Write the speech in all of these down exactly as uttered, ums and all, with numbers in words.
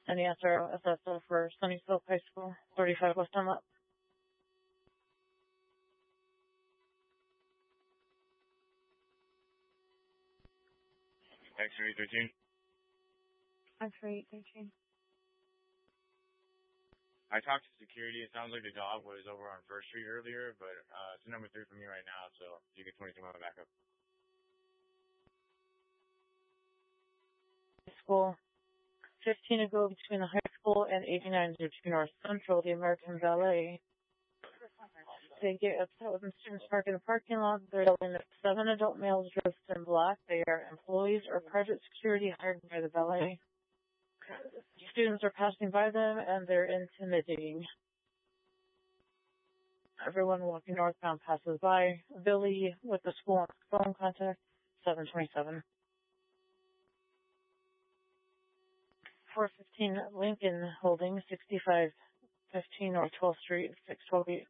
Any answer S S O for Sunnysville High School, thirty-five West Dunlap. X-ray thirteen. X-ray thirteen. I talked to security. It sounds like the dog was over on First Street earlier, but uh, it's number three for me right now, so you get twenty-two on my backup. School. fifteen ago between the high school and eighty-nine to North Central, the American Ballet. They get upset when students park in the parking lot. They're yelling at seven adult males dressed in black. They are employees or private security hired by the ballet. Students are passing by them and they're intimidating. Everyone walking northbound passes by. Billy with the school phone contact, seven twenty-seven. four fifteen Lincoln Holding, sixty-five fifteen North twelfth Street, six twelve eight.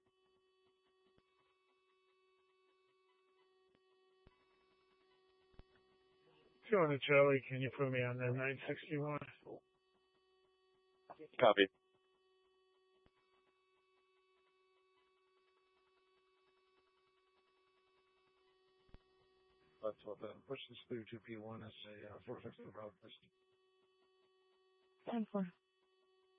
Going to Charlie, can you put me on the nine sixty-one? Copy. Let's hope that pushes through two P one as a uh, four fifty road. ten four.